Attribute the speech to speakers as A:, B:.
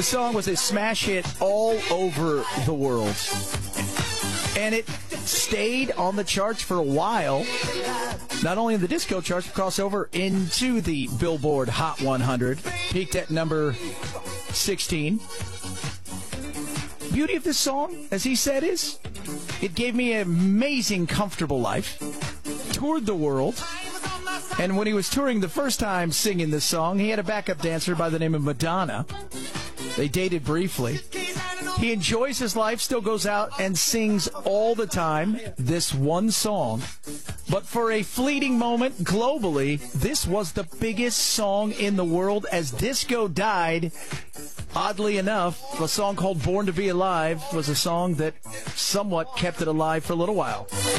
A: The song was a smash hit all over the world. And it stayed on the charts for a while. Not only in the disco charts, but crossover into the Billboard Hot 100. Peaked at number 16. Beauty of this song, as he said, is it gave me an amazing, comfortable life. Toured the world. And when he was touring the first time singing this song, he had a backup dancer by the name of Madonna. They dated briefly. He enjoys his life, still goes out and sings all the time this one song. But for a fleeting moment, globally, this was the biggest song in the world as disco died. Oddly enough, a song called Born to Be Alive was a song that somewhat kept it alive for a little while.